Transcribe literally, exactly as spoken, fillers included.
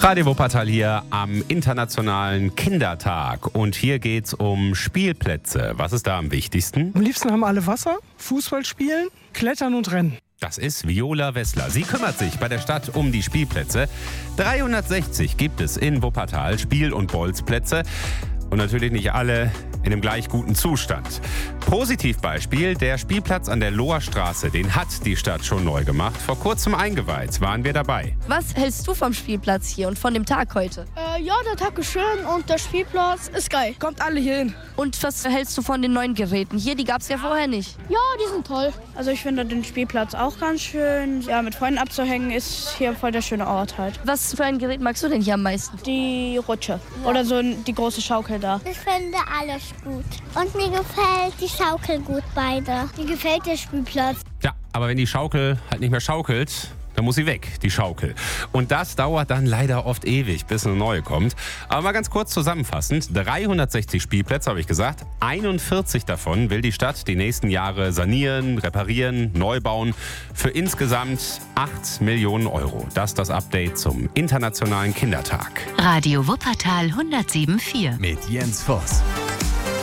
Radio Wuppertal hier am Internationalen Kindertag. Und hier geht's um Spielplätze. Was ist da am wichtigsten? Am liebsten haben alle Wasser, Fußball spielen, Klettern und Rennen. Das ist Viola Wessler. Sie kümmert sich bei der Stadt um die Spielplätze. dreihundertsechzig gibt es in Wuppertal Spiel- und Bolzplätze. Und natürlich nicht alle in einem gleich guten Zustand. Positivbeispiel, der Spielplatz an der Loher Straße, den hat die Stadt schon neu gemacht. Vor kurzem eingeweiht, waren wir dabei. Was hältst du vom Spielplatz hier und von dem Tag heute? Äh, ja, der Tag ist schön und der Spielplatz ist geil. Kommt alle hier hin. Und was hältst du von den neuen Geräten hier? Die gab es ja vorher nicht. Ja, die sind toll. Also ich finde den Spielplatz auch ganz schön. Ja, mit Freunden abzuhängen ist hier voll der schöne Ort halt. Was für ein Gerät magst du denn hier am meisten? Die Rutsche oder so die große Schaukel da. Ich finde alles gut. Und mir gefällt die Schaukel gut, beide. Mir gefällt der Spielplatz. Ja, aber wenn die Schaukel halt nicht mehr schaukelt, dann muss sie weg, die Schaukel. Und das dauert dann leider oft ewig, bis eine neue kommt. Aber mal ganz kurz zusammenfassend, dreihundertsechzig Spielplätze, habe ich gesagt. einundvierzig davon will die Stadt die nächsten Jahre sanieren, reparieren, neu bauen. Für insgesamt acht Millionen Euro. Das ist das Update zum Internationalen Kindertag. Radio Wuppertal hundertsieben Komma vier. Mit Jens Voss.